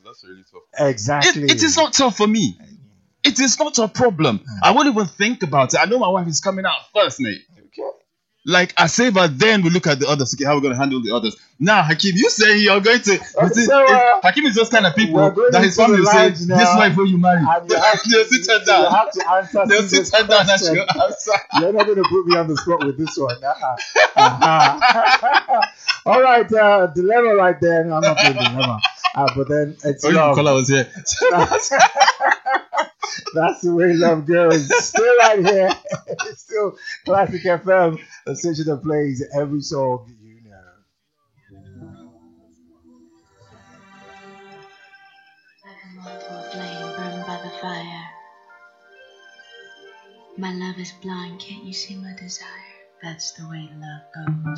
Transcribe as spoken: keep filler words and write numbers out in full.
That's really tough. Exactly. It, it is not tough for me. It is not a problem. I won't even think about it. I know my wife is coming out first, mate. Okay. Like I say, but then we look at the others. Okay, how are we going to handle the others? Now, Hakeem, you say you're going to. Okay, you see, so, uh, Hakeem is those kind of people we're going that his into family the will say, lounge "This now, wife who you marry." and you have to, They'll sit her you down. have to answer They'll Caesar's sit her down and question. she'll answer. You're not going to put me on the spot with this one. Uh-uh. Uh-huh. All right, uh, dilemma right there. No, I'm not playing dilemma. Uh, but then it's Oh, you love. call I was here. That's, that's the way love goes. Still right here. It's still Classic F M, the station that plays every song you know. Like a moth or a flame burned by the fire. My love is blind, can't you see my desire? That's the way love goes.